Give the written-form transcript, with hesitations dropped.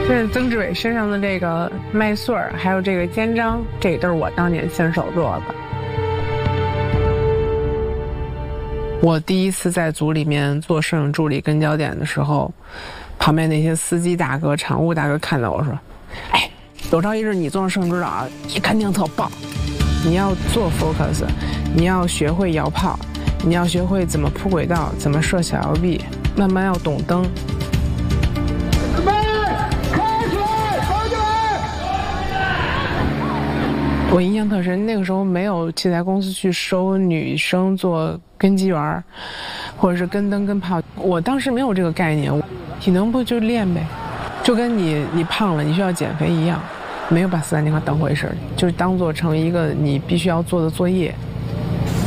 这曾志伟身上的这个麦穗儿，还有这个肩章，这都是我当年亲手做的。我第一次在组里面做摄影助理跟焦点的时候，旁边那些司机大哥、场务大哥看到我说：“哎，有朝一日你做上摄影指导，你肯定特棒。你要做 focus， 你要学会摇炮，你要学会怎么铺轨道，怎么设小摇臂，慢慢要懂灯。”我印象特深，那个时候没有器材公司去收女生做跟机员，或者是跟灯跟炮，我当时没有这个概念。体能不就练呗，就跟你胖了你需要减肥一样，没有把4-3年课当回事，就是当做成一个你必须要做的作业。